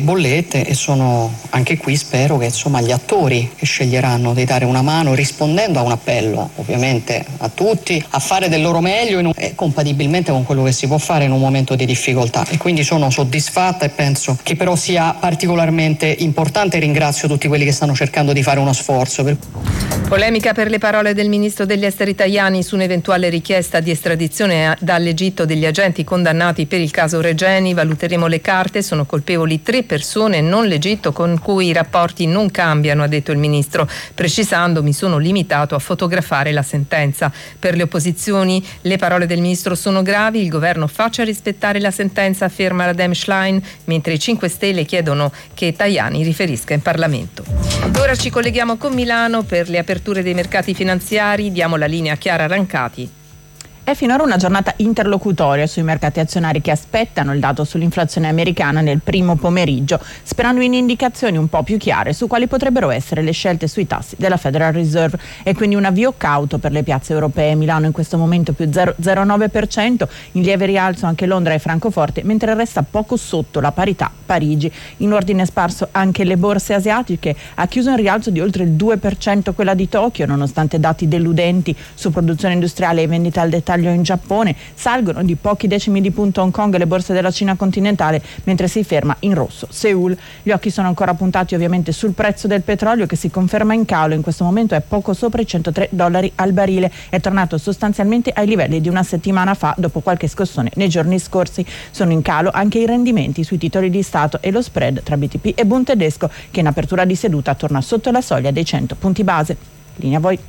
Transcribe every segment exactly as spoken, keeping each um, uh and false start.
bollette, e sono anche qui, spero che insomma gli attori che sceglieranno di dare una mano rispondendo a un appello ovviamente a tutti a fare del loro meglio in un, eh, compatibilmente con quello che si può fare in un momento di difficoltà, e quindi sono soddisfatta e penso che però sia particolarmente importante. Ringrazio tutti quelli che stanno cercando di fare uno sforzo. Per... Polemica per le parole del ministro degli esteri Tajani su un'eventuale richiesta di estradizione dall'Egitto degli agenti condannati per il caso Regeni. Valuteremo le carte, sono colpevoli tre persone, non l'Egitto, con cui i rapporti non cambiano, ha detto il ministro, precisando: mi sono limitato a fotografare la sentenza. Per le opposizioni le parole del ministro sono gravi, il governo faccia rispettare la sentenza, afferma Radev Schlein, mentre i cinque Stelle chiedono che Tajani riferisca in Parlamento. Ora ci colleghiamo con Milano per le aperture dei mercati finanziari, diamo la linea a Chiara Rancati. È finora una giornata interlocutoria sui mercati azionari che aspettano il dato sull'inflazione americana nel primo pomeriggio, sperando in indicazioni un po' più chiare su quali potrebbero essere le scelte sui tassi della Federal Reserve, e quindi un avvio cauto per le piazze europee. Milano in questo momento più zero virgola zero nove per cento, in lieve rialzo anche Londra e Francoforte, mentre resta poco sotto la parità Parigi. In ordine sparso anche le borse asiatiche, ha chiuso in rialzo di oltre il due per cento quella di Tokyo, nonostante dati deludenti su produzione industriale e vendita al dettaglio in Giappone. Salgono di pochi decimi di punto Hong Kong e le borse della Cina continentale, mentre si ferma in rosso Seoul. Gli occhi sono ancora puntati ovviamente sul prezzo del petrolio, che si conferma in calo, in questo momento è poco sopra i centotré dollari al barile, è tornato sostanzialmente ai livelli di una settimana fa dopo qualche scossone nei giorni scorsi. Sono in calo anche i rendimenti sui titoli di Stato e lo spread tra B T P e Bund tedesco, che in apertura di seduta torna sotto la soglia dei cento punti base. Linea a voi.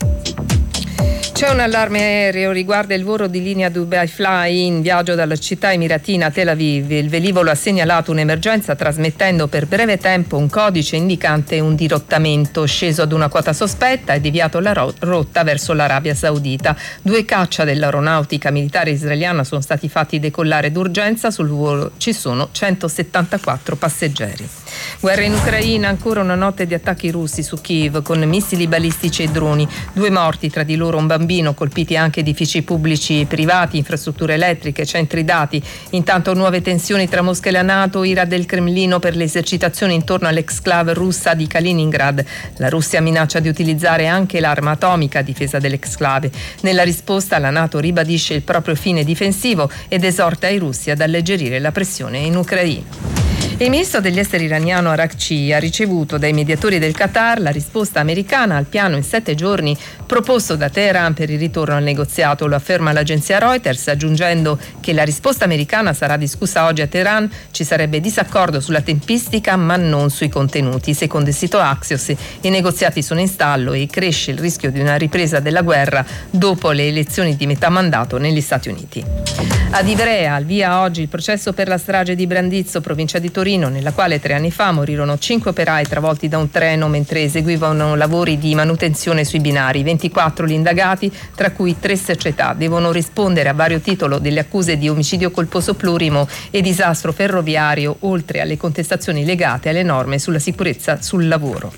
C'è un allarme aereo, riguarda il volo di linea Dubai Fly in viaggio dalla città emiratina a Tel Aviv. Il velivolo ha segnalato un'emergenza trasmettendo per breve tempo un codice indicante un dirottamento. Sceso ad una quota sospetta e deviato la ro- rotta verso l'Arabia Saudita. Due caccia dell'aeronautica militare israeliana sono stati fatti decollare d'urgenza. Sul volo ci sono centosettantaquattro passeggeri. Guerra in Ucraina, ancora una notte di attacchi russi su Kiev con missili balistici e droni. Due morti, tra di loro un bambino, colpiti anche edifici pubblici e privati, infrastrutture elettriche, centri dati. Intanto nuove tensioni tra Mosca e la NATO, ira del Cremlino per le esercitazioni intorno all'exclave russa di Kaliningrad. La Russia minaccia di utilizzare anche l'arma atomica a difesa dell'exclave. Nella risposta la NATO ribadisce il proprio fine difensivo ed esorta i russi ad alleggerire la pressione in Ucraina. Il ministro degli esteri iraniano Araghchi ha ricevuto dai mediatori del Qatar la risposta americana al piano in sette giorni proposto da Teheran per il ritorno al negoziato. Lo afferma l'agenzia Reuters, aggiungendo che la risposta americana sarà discussa oggi a Teheran. Ci sarebbe disaccordo sulla tempistica ma non sui contenuti. Secondo il sito Axios i negoziati sono in stallo e cresce il rischio di una ripresa della guerra dopo le elezioni di metà mandato negli Stati Uniti. Ad Ivrea, al via oggi il processo per la strage di Brandizzo, provincia di Torino, nella quale tre anni fa morirono cinque operai travolti da un treno mentre eseguivano lavori di manutenzione sui binari. ventiquattro gli indagati, tra cui tre società. Devono rispondere a vario titolo delle accuse di omicidio colposo plurimo e disastro ferroviario, oltre alle contestazioni legate alle norme sulla sicurezza sul lavoro.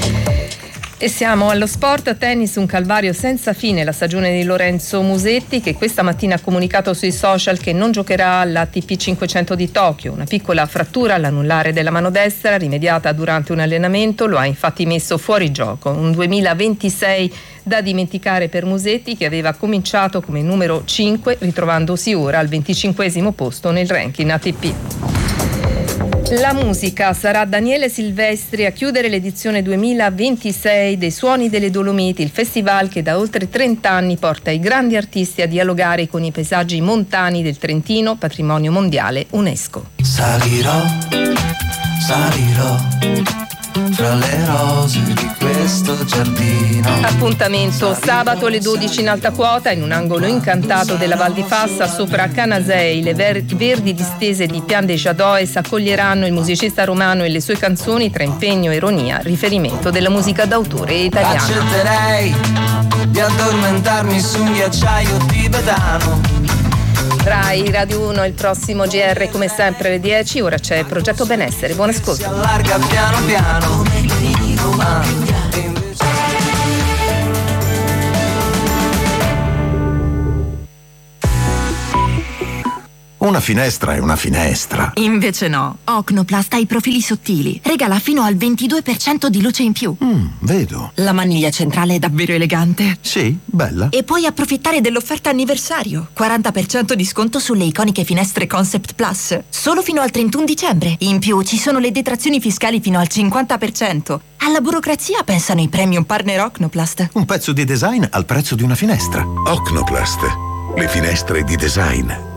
E siamo allo sport, tennis, un calvario senza fine la stagione di Lorenzo Musetti, che questa mattina ha comunicato sui social che non giocherà all'A T P cinquecento di Tokyo. Una piccola frattura all'anulare della mano destra rimediata durante un allenamento lo ha infatti messo fuori gioco. Un duemilaventisei da dimenticare per Musetti, che aveva cominciato come numero cinque ritrovandosi ora al venticinquesimo posto nel ranking A T P. La musica, sarà Daniele Silvestri a chiudere l'edizione duemilaventisei dei Suoni delle Dolomiti, il festival che da oltre trenta anni porta i grandi artisti a dialogare con i paesaggi montani del Trentino, patrimonio mondiale UNESCO. Salirò, salirò fra le rose di questo giardino. Appuntamento sabato alle dodici in alta quota, in un angolo incantato della Val di Fassa sopra Canasei. Le ver- verdi distese di Pian de Jadois accoglieranno il musicista romano e le sue canzoni tra impegno e ironia, riferimento della musica d'autore italiana. Accetterei di addormentarmi su un ghiacciaio tibetano. Rai Radio uno, il prossimo G R come sempre alle dieci, ora c'è Progetto Benessere, buon ascolto. Si allarga piano piano. Una finestra è una finestra. Invece no. Ocnoplast ha i profili sottili. Regala fino al ventidue per cento di luce in più. Mm, vedo. La maniglia centrale è davvero elegante. Sì, bella. E puoi approfittare dell'offerta anniversario. quaranta per cento di sconto sulle iconiche finestre Concept Plus. Solo fino al trentuno dicembre. In più ci sono le detrazioni fiscali fino al cinquanta per cento. Alla burocrazia pensano i premium partner Ocnoplast. Un pezzo di design al prezzo di una finestra. Ocnoplast. Le finestre di design.